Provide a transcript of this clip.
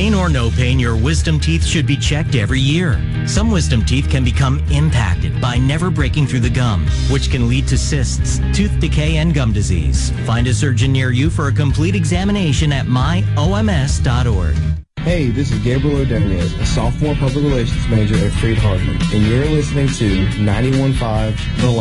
Pain or no pain, your wisdom teeth should be checked every year. Some wisdom teeth can become impacted by never breaking through the gum, which can lead to cysts, tooth decay, and gum disease. Find a surgeon near you for a complete examination at myoms.org. Hey, this is Gabriel Ordonez, a sophomore public relations major at Freed Hardeman, and you're listening to 91.5 The Line.